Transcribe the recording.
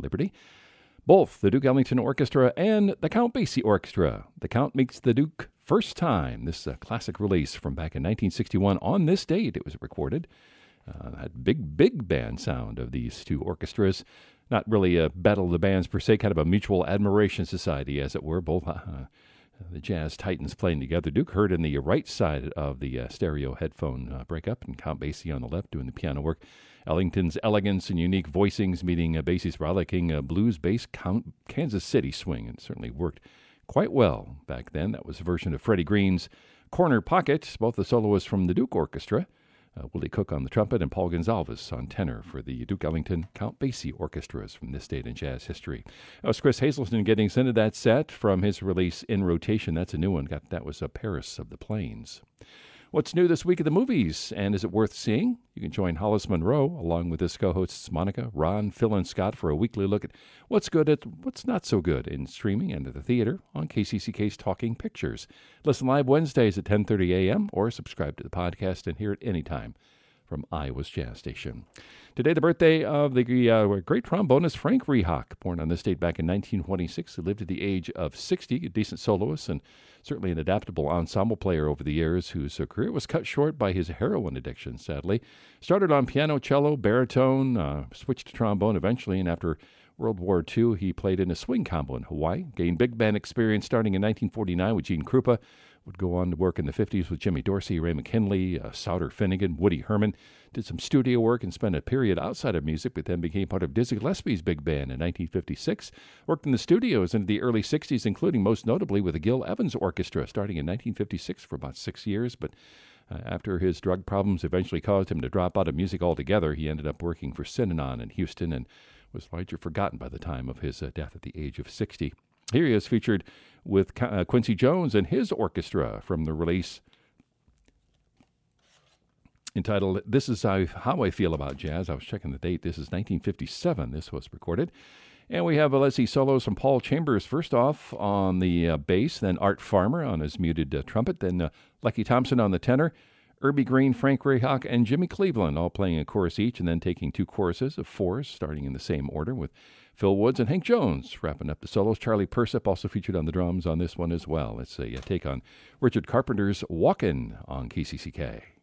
Liberty. Both the Duke Ellington Orchestra and the Count Basie Orchestra. The Count Meets the Duke First Time. This is a classic release from back in 1961. On this date, it was recorded. That big band sound of these two orchestras. Not really a battle of the bands per se, kind of a mutual admiration society, as it were. Both the jazz titans playing together. Duke heard in the right side of the stereo headphone breakup, and Count Basie on the left doing the piano work. Ellington's elegance and unique voicings meeting Basie's rollicking blues-based Kansas City swing. It certainly worked quite well back then. That was a version of Freddie Green's Corner Pocket, both the soloists from the Duke Orchestra. Willie Cook on the trumpet and Paul Gonsalves on tenor for the Duke Ellington Count Basie Orchestras from this date in jazz history. That was Chris Hazelton getting us into that set from his release In Rotation. That's a new one. That was Paris of the Plains. What's new this week at the movies, and is it worth seeing? You can join Hollis Monroe, along with his co-hosts Monica, Ron, Phil, and Scott for a weekly look at what's good at what's not so good in streaming and at the theater on KCCK's Talking Pictures. Listen live Wednesdays at 10:30 a.m. or subscribe to the podcast and hear it anytime from Iowa's Jazz Station. Today, the birthday of the great trombonist Frank Rehak, born on this date back in 1926. He lived at the age of 60, a decent soloist and certainly an adaptable ensemble player over the years, whose career was cut short by his heroin addiction, sadly. Started on piano, cello, baritone, switched to trombone eventually, and after World War II, he played in a swing combo in Hawaii, gained big band experience starting in 1949 with Gene Krupa, would go on to work in the 50s with Jimmy Dorsey, Ray McKinley, Souter Finnegan, Woody Herman, did some studio work and spent a period outside of music, but then became part of Dizzy Gillespie's big band in 1956. Worked in the studios into the early 60s, including most notably with the Gil Evans Orchestra, starting in 1956 for about 6 years, but after his drug problems eventually caused him to drop out of music altogether, he ended up working for Synanon in Houston and was largely forgotten by the time of his death at the age of 60. Here he is featured with Quincy Jones and his orchestra from the release entitled This Is How I Feel About Jazz. I was checking the date. This is 1957. This was recorded. And we have, let's see, solos from Paul Chambers first off on the bass, then Art Farmer on his muted trumpet, then Lucky Thompson on the tenor, Irby Green, Frank Rehak, and Jimmy Cleveland all playing a chorus each and then taking two choruses of fours, starting in the same order with Phil Woods and Hank Jones wrapping up the solos. Charlie Persip also featured on the drums on this one as well. It's a take on Richard Carpenter's Walkin' on KCCK.